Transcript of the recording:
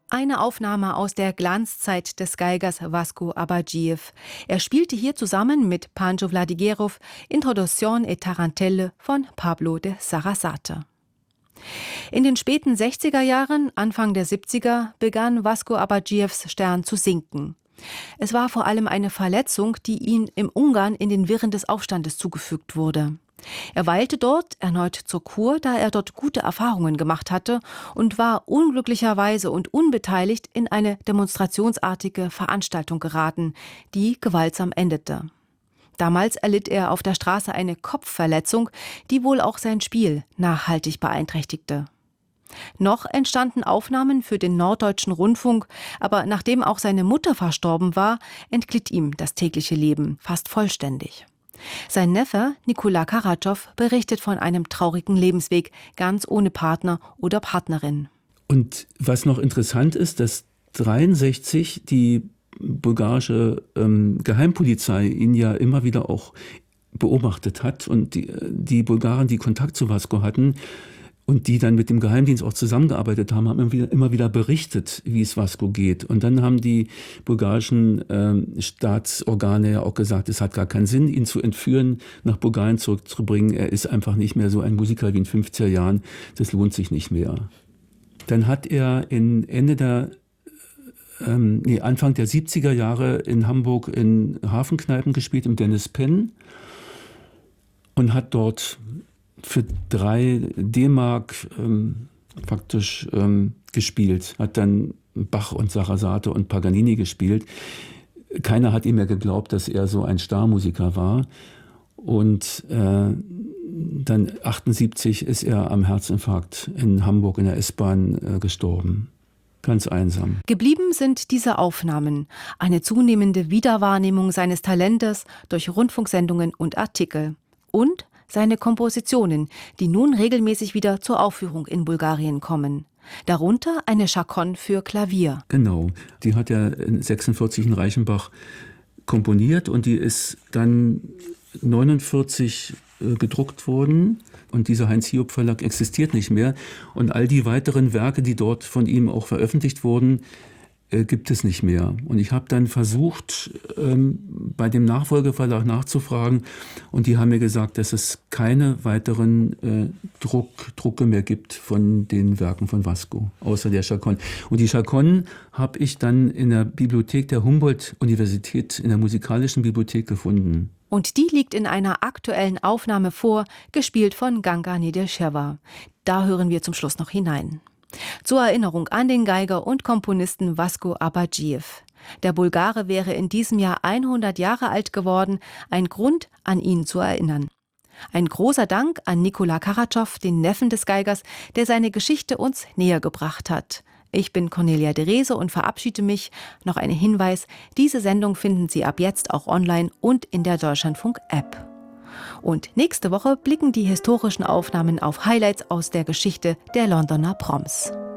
Eine Aufnahme aus der Glanzzeit des Geigers Vasco Abadjiev. Er spielte hier zusammen mit Pancho Vladigerov Introduzione e Tarantelle von Pablo de Sarasate. In den späten 60er Jahren, Anfang der 70er, begann Vasco Abadjievs Stern zu sinken. Es war vor allem eine Verletzung, die ihm im Ungarn in den Wirren des Aufstandes zugefügt wurde. Er weilte dort erneut zur Kur, da er dort gute Erfahrungen gemacht hatte und war unglücklicherweise und unbeteiligt in eine demonstrationsartige Veranstaltung geraten, die gewaltsam endete. Damals erlitt er auf der Straße eine Kopfverletzung, die wohl auch sein Spiel nachhaltig beeinträchtigte. Noch entstanden Aufnahmen für den Norddeutschen Rundfunk, aber nachdem auch seine Mutter verstorben war, entglitt ihm das tägliche Leben fast vollständig. Sein Neffe Nikola Karatschov berichtet von einem traurigen Lebensweg, ganz ohne Partner oder Partnerin. Und was noch interessant ist, dass 1963 die bulgarische Geheimpolizei ihn ja immer wieder auch beobachtet hat und die Bulgaren, die Kontakt zu Vasco hatten und die dann mit dem Geheimdienst auch zusammengearbeitet haben, haben immer wieder berichtet, wie es Vasco geht. Und dann haben die bulgarischen Staatsorgane ja auch gesagt, es hat gar keinen Sinn, ihn zu entführen, nach Bulgarien zurückzubringen. Er ist einfach nicht mehr so ein Musiker wie in 50er Jahren. Das lohnt sich nicht mehr. Dann hat er Anfang der 70er Jahre in Hamburg in Hafenkneipen gespielt, im Dennis Penn, und hat dort für 3 D-Mark faktisch gespielt. Hat dann Bach und Sarasate und Paganini gespielt. Keiner hat ihm mehr geglaubt, dass er so ein Starmusiker war. Und dann 78 ist er am Herzinfarkt in Hamburg in der S-Bahn gestorben. Ganz einsam. Geblieben sind diese Aufnahmen, eine zunehmende Wiederwahrnehmung seines Talentes durch Rundfunksendungen und Artikel. Und seine Kompositionen, die nun regelmäßig wieder zur Aufführung in Bulgarien kommen. Darunter eine Chaconne für Klavier. Genau, die hat er in 1946 in Reichenbach komponiert und die ist dann 1949 gedruckt worden. Und dieser Heinz-Hiob-Verlag existiert nicht mehr. Und all die weiteren Werke, die dort von ihm auch veröffentlicht wurden, gibt es nicht mehr. Und ich habe dann versucht, bei dem Nachfolgeverlag nachzufragen. Und die haben mir gesagt, dass es keine weiteren Drucke mehr gibt von den Werken von Vasco, außer der Chaconne. Und die Chaconne habe ich dann in der Bibliothek der Humboldt-Universität, in der musikalischen Bibliothek gefunden. Und die liegt in einer aktuellen Aufnahme vor, gespielt von Ganga Nedelcheva. Da hören wir zum Schluss noch hinein. Zur Erinnerung an den Geiger und Komponisten Vasco Abadjiev. Der Bulgare wäre in diesem Jahr 100 Jahre alt geworden, ein Grund, an ihn zu erinnern. Ein großer Dank an Nikola Karatschov, den Neffen des Geigers, der seine Geschichte uns näher gebracht hat. Ich bin Cornelia Derese und verabschiede mich. Noch ein Hinweis, diese Sendung finden Sie ab jetzt auch online und in der Deutschlandfunk-App. Und nächste Woche blicken die historischen Aufnahmen auf Highlights aus der Geschichte der Londoner Proms.